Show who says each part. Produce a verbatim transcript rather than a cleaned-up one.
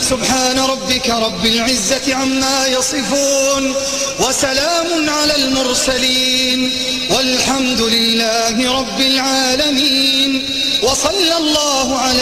Speaker 1: سبحان ربك رب العزة عما يصفون وسلام على المرسلين والحمد لله رب العالمين وصلى الله على